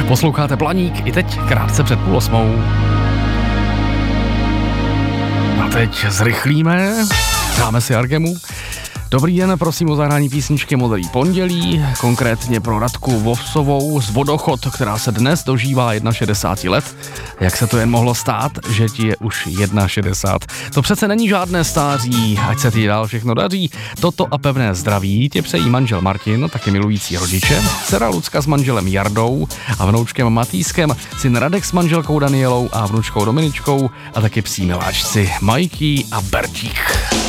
Posloucháte Blaník i teď krátce před 7:30. A teď zrychlíme, dáme si Argemu. Dobrý den, prosím o zahrání písničky Modrý pondělí, konkrétně pro Radku Vovsovou z Vodochod, která se dnes dožívá 61 let. Jak se to jen mohlo stát, že ti je už 61? To přece není žádné stáří, ať se ti dál všechno daří. Toto a pevné zdraví tě přejí manžel Martin, taky milující rodiče, dcera Lucka s manželem Jardou a vnoučkem Matýskem, syn Radek s manželkou Danielou a vnučkou Dominičkou a taky psí miláčci Majký a Bertík.